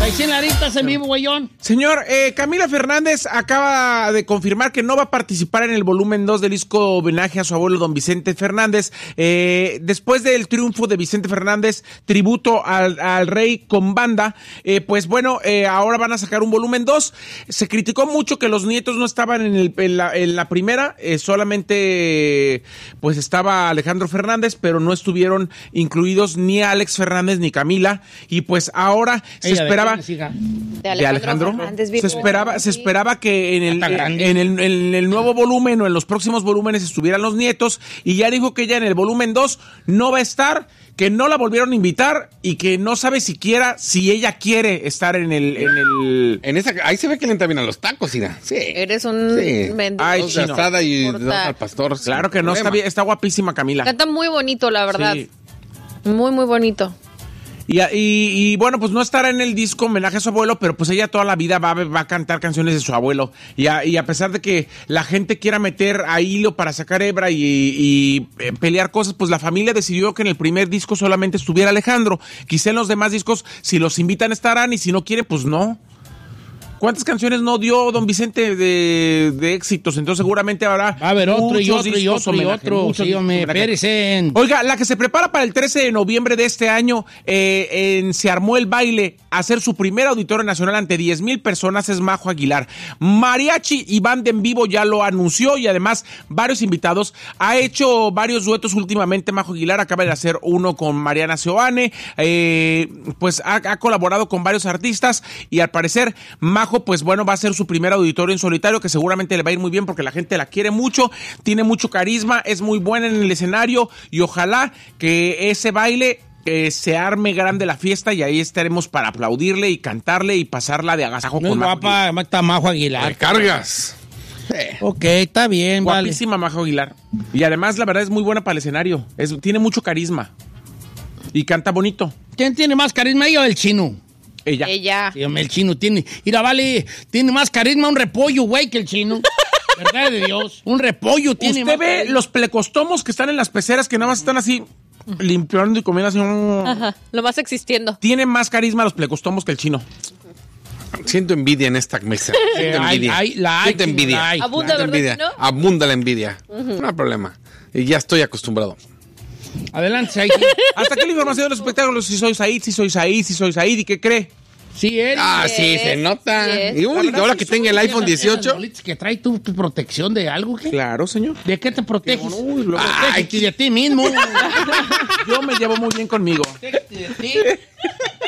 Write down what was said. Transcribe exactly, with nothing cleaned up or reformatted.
Ahí sí, Larín, estás en vivo, güeyón. Señor, eh, Camila Fernández acaba de confirmar que no va a participar en el volumen dos del disco homenaje a su abuelo don Vicente Fernández. Eh, después del triunfo de Vicente Fernández, tributo al, al rey con banda, eh, pues bueno, eh, ahora van a sacar un volumen dos. Se criticó mucho que los nietos no estaban en, el, en, la, en la primera, eh, solamente pues estaba Alejandro Fernández, pero no estuvieron incluidos ni Alex Fernández ni Camila, y pues ahora se Ella, esperaba... ¿de quién, De de Alejandro, Fernández, se esperaba, se esperaba que en el, Está grande. en, el, en el nuevo volumen o en los próximos volúmenes estuvieran los nietos, y ya dijo que ya en el volumen dos no va a estar, que no la volvieron a invitar y que no sabe siquiera si ella quiere estar en el... En el... En esa, ahí se ve que le entra bien a los tacos, Ira. Sí. Eres un Sí. mendigo. Ay, Dos de chino. asada y Corta. dos al pastor. Claro que no, está bien, está guapísima Camila. Canta muy bonito, la verdad. Sí. Muy, muy bonito. Y, y, y bueno, pues no estará en el disco homenaje a su abuelo, pero pues ella toda la vida va, va a cantar canciones de su abuelo. Y a, y a pesar de que la gente quiera meter a hilo para sacar hebra y, y eh, pelear cosas, pues la familia decidió que en el primer disco solamente estuviera Alejandro. Quizá en los demás discos, si los invitan estarán, y si no quieren, pues no. ¿Cuántas canciones no dio don Vicente de, de éxitos? Entonces seguramente habrá Va a haber otro y muchos otro y discos otro y homenaje, otro. muchos Sí, discos hombre, homenaje. espérense. Oiga, la que se prepara para el trece de noviembre de este año, eh, en Se Armó el Baile, a hacer su primer auditorio nacional ante diez mil personas, es Majo Aguilar. Mariachi y banda en vivo ya lo anunció, y además varios invitados. Ha hecho varios duetos últimamente Majo Aguilar, acaba de hacer uno con Mariana Seoane, eh, pues ha, ha colaborado con varios artistas, y al parecer Majo, pues bueno, va a ser su primer auditorio en solitario, que seguramente le va a ir muy bien porque la gente la quiere mucho, tiene mucho carisma, es muy buena en el escenario, y ojalá que ese baile eh, se arme grande la fiesta, y ahí estaremos para aplaudirle y cantarle y pasarla de agasajo No es con Majo Aguilar. guapa, está Majo Aguilar. Te cargas. Ok, está bien, vale. Guapísima Majo Aguilar. Y además la verdad es muy buena para el escenario, es, tiene mucho carisma y canta bonito. ¿Quién tiene más carisma, ella o el chino? Ella. Ella. Sí, hombre, el chino tiene... Mira, vale, tiene más carisma un repollo, güey, que el chino. Verdad de Dios. Un repollo tiene Usted más ve carisma. los plecostomos que están en las peceras, que nada más están así limpiando y comiendo así. mm. Ajá. Lo vas existiendo. Tiene más carisma los plecostomos que el chino. Siento envidia en esta mesa. Siento hay- envidia. hay- la hay, Siento chino, envidia. la hay. Abunda, Siento ¿verdad envidia. que no? Abunda la envidia. No hay problema. Y ya estoy acostumbrado. Adelante, Said. Hasta aquí la información de los espectáculos. Si soy Said, si soy Said, si soy Said. ¿Y qué cree? Sí, él. Ah, sí, Yes, se nota. yes. Y uy, ahora que tenga el iPhone dieciocho. ¿Que trae tu, tu protección de algo? ¿Qué? Claro, señor. ¿De qué te proteges? Uy, luego- Ay, de ti mismo. Yo me llevo muy bien conmigo. De ti.